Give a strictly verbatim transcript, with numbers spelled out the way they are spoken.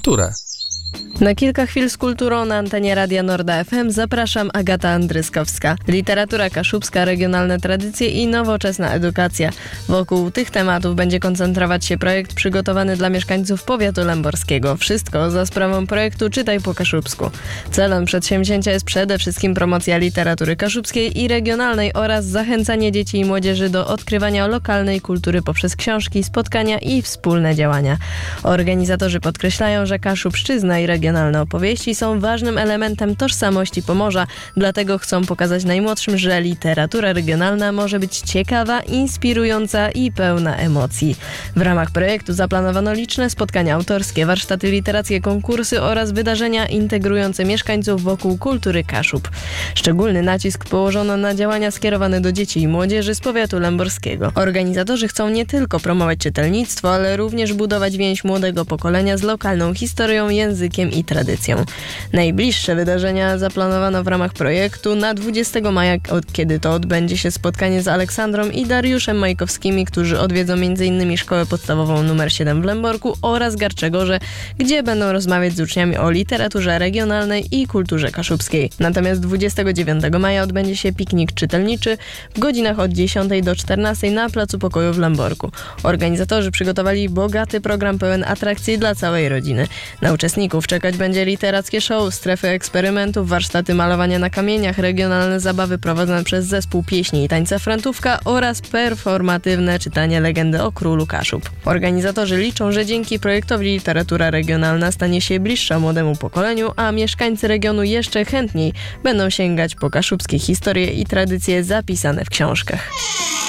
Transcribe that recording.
Które? Na kilka chwil z kulturą na antenie Radia Norda F M zapraszam Agata Andryskowska. Literatura kaszubska, regionalne tradycje i nowoczesna edukacja. Wokół tych tematów będzie koncentrować się projekt przygotowany dla mieszkańców powiatu lęborskiego. Wszystko za sprawą projektu Czytaj po kaszubsku. Celem przedsięwzięcia jest przede wszystkim promocja literatury kaszubskiej i regionalnej oraz zachęcanie dzieci i młodzieży do odkrywania lokalnej kultury poprzez książki, spotkania i wspólne działania. Organizatorzy podkreślają, że Kaszubszczyzna i regionalne opowieści są ważnym elementem tożsamości Pomorza, dlatego chcą pokazać najmłodszym, że literatura regionalna może być ciekawa, inspirująca i pełna emocji. W ramach projektu zaplanowano liczne spotkania autorskie, warsztaty literackie, konkursy oraz wydarzenia integrujące mieszkańców wokół kultury Kaszub. Szczególny nacisk położono na działania skierowane do dzieci i młodzieży z powiatu lęborskiego. Organizatorzy chcą nie tylko promować czytelnictwo, ale również budować więź młodego pokolenia z lokalną historią, językiem i tradycją. Najbliższe wydarzenia zaplanowano w ramach projektu na dwudziestego maja, kiedy to odbędzie się spotkanie z Aleksandrą i Dariuszem Majkowskimi, którzy odwiedzą między innymi Szkołę Podstawową numer siedem w Lęborku oraz Garczegorze, gdzie będą rozmawiać z uczniami o literaturze regionalnej i kulturze kaszubskiej. Natomiast dwudziestego dziewiątego maja odbędzie się piknik czytelniczy w godzinach od dziesiątej do czternastej na Placu Pokoju w Lęborku. Organizatorzy przygotowali bogaty program pełen atrakcji dla całej rodziny. Na uczestników czekać będzie literackie show, strefy eksperymentów, warsztaty malowania na kamieniach, regionalne zabawy prowadzone przez zespół pieśni i tańca Frantówka oraz performatywne czytanie legendy o królu Kaszub. Organizatorzy liczą, że dzięki projektowi literatura regionalna stanie się bliższa młodemu pokoleniu, a mieszkańcy regionu jeszcze chętniej będą sięgać po kaszubskie historie i tradycje zapisane w książkach.